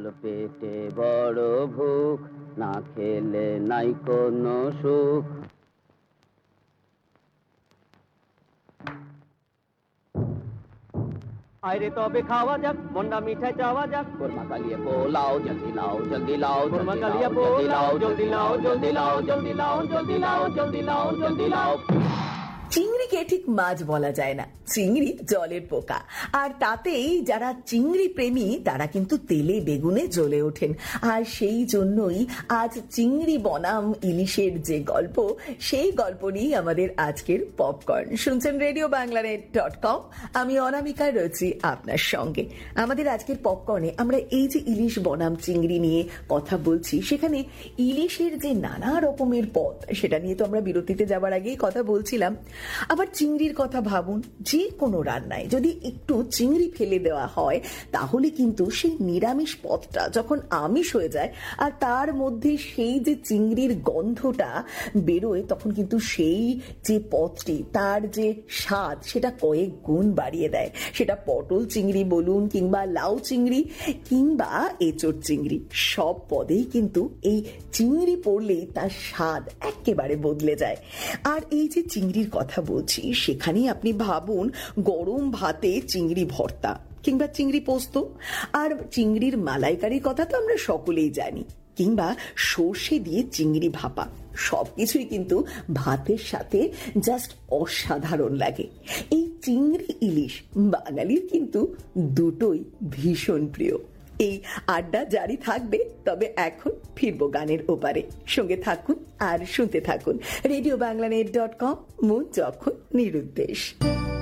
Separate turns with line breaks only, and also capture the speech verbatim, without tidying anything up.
জল পেটে বড় ভুখ, না খেলে নাই কোনো সুখ। আরে তবে খাওয়া যাক, মন্ডা মিঠাই চাওয়া যাক, কোরমা কালিয়ে পোলাও জলদি লাও জলদি লাও, কোরমা কালিয়ে পোলাও জলদি লাও জলদি লাও জলদি লাও জলদি লাও জলদি লাও জলদি লাও।
চিংড়িকে ঠিক মাছ বলা যায় না, চিংড়ি জলের পোকা। আর তাতেই যারা চিংড়ি প্রেমী তারা কিন্তু তেলে বেগুনে জ্বলে ওঠেন। আর সেই জন্যই আজ চিংড়ি বনাম ইলিশের যে গল্প, সেই গল্প নিয়েই আমাদের আজকের পপকর্ন। শুনছেন রেডিও বাংলানেট ডট কম, আমি অনামিকা রয়েছি আপনার সঙ্গে। আমাদের আজকের পপকর্নে আমরা এই যে ইলিশ বনাম চিংড়ি নিয়ে কথা বলছি, সেখানে ইলিশের যে নানা রকমের পদ, সেটা নিয়ে তো আমরা বিরতিতে যাবার আগেই কথা বলছিলাম। আবার চিংড়ির কথা ভাবুন, যে কোনো রান্নায় যদি একটু চিংড়ি ফেলে দেওয়া হয় তাহলে কিন্তু সেই নিরামিষ পদটা যখন আমিষ হয়ে যায় আর তার মধ্যে সেই যে চিংড়ির গন্ধটা বেরোয়, তখন কিন্তু সেই যে পদটি তার যে স্বাদ সেটা কয়েক গুণ বাড়িয়ে দেয়। সেটা পটল চিংড়ি বলুন, কিংবা লাউ চিংড়ি, কিংবা এঁচোড় চিংড়ি, সব পদেই কিন্তু এই চিংড়ি পড়লেই তার স্বাদ একেবারে বদলে যায়। আর এই যে চিংড়ির কথা বলছি, সেখানেই আপনি ভাবুন গরম ভাতে চিংড়ি ভর্তা, কিংবা চিংড়ি পোস্ত। আর চিংড়ির মালাইকারির কথা তো আমরা সকলেই জানি, কিংবা সর্ষে দিয়ে চিংড়ি ভাপা, সবকিছুই কিন্তু ভাতের সাথে জাস্ট অসাধারণ লাগে। এই চিংড়ি ইলিশ বাঙালির কিন্তু দুটোই ভীষণ প্রিয়। এই আড্ডা জারি থাকবে, তবে এখন ফিরবো গানের ওপারে। সঙ্গে থাকুন আর শুনতে থাকুন রেডিও বাংলানেট ডট কম, মন যখন নিরুদ্দেশ।